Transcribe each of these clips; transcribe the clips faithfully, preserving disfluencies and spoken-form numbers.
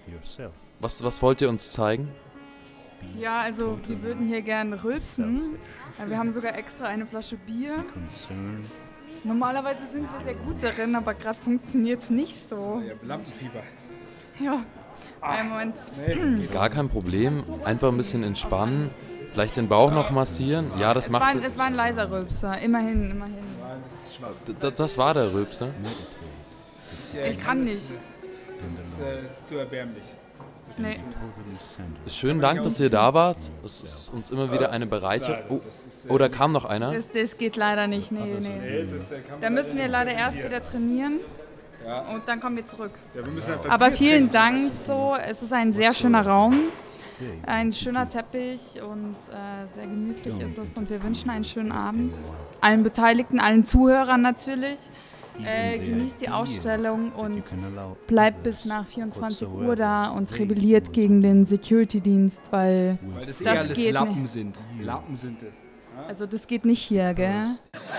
Was, was wollt ihr uns zeigen? Ja, also wir würden hier gern rülpsen. Wir haben sogar extra eine Flasche Bier. Normalerweise sind wir sehr gut darin, aber gerade funktioniert es nicht so. Ja, Lampenfieber. Ja, einen Moment. Gar kein Problem. Einfach ein bisschen entspannen. Vielleicht den Bauch noch massieren. Ja, das Es macht... war, ein, es war ein leiser Rülpser, immerhin, immerhin. D- das war der Rülpser. Ich kann nicht. Das ist äh, zu erbärmlich. Nee. Schönen Dank, dass ihr da wart. Es ist uns immer wieder eine Bereicherung. Oh, oh, da kam noch einer. Das, das geht leider nicht, nee, nee. Da müssen wir leider erst wieder trainieren und dann kommen wir zurück. Aber vielen Dank, so. Es ist ein sehr schöner Raum, ein schöner Teppich und äh, sehr gemütlich ist es und wir wünschen einen schönen Abend. Allen Beteiligten, allen Zuhörern natürlich. Äh, genießt die Ausstellung und bleibt bis nach vierundzwanzig Uhr da und rebelliert gegen den Security-Dienst, weil, weil das, das eh alles geht Lappen nicht. sind. Lappen sind es. Also das geht nicht hier, gell?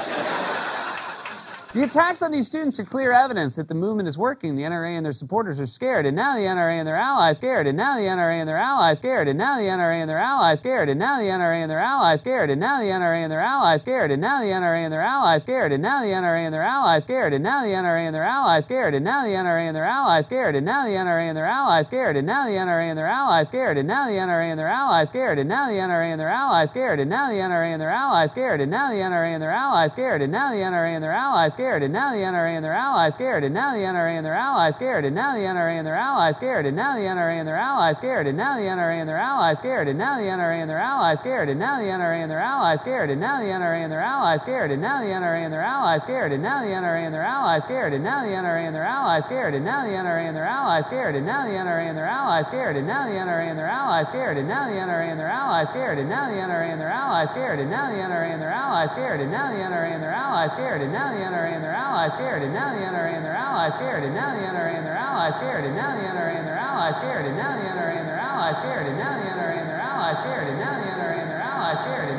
The attacks on these students are clear evidence that the movement is working. The N R A and their supporters are scared, and now the N R A and their allies scared, and now the N R A and their allies scared, and now the N R A and their allies scared, and now the N R A and their allies scared, and now the N R A and their allies scared, and now the N R A and their allies scared, and now the N R A and their allies scared, and now the N R A and their allies scared, and now the N R A and their allies scared, and now the N R A and their allies scared, and now the N R A and their allies scared, and now the N R A and their allies scared, and now the N R A and their allies scared, and now the N R A and their allies scared, and now the N R A and their allies scared, and now the N R A and their allies scared, and now the N R A and their allies scared, and now the N R A and their allies scared, and now the N R A and their allies scared, and now the N R A and their allies scared, and now the N R A and their allies scared, and now the N R A and their allies scared, and now the N R A and their allies scared, and now the N R A and their allies scared, and now the N R A and their allies scared, and now the N R A and their allies scared, and now the N R A and their allies scared, and now the N R A and their allies scared, and now the N R A and their allies scared, and now the N R A and their allies scared, and now the N R A and their allies scared, and now the N R A and their allies scared, and now the N R A and their allies scared, and now the N R A and their allies scared, and now the N R A and their allies scared, and now the N R A and their allies scared, and now the N R A and their allies scared, and now the N R A and their allies scared, and now the N R A and their allies scared, and now the N R A and their allies scared, and now the N R A and their allies scared, and now the N R A and their allies scared, and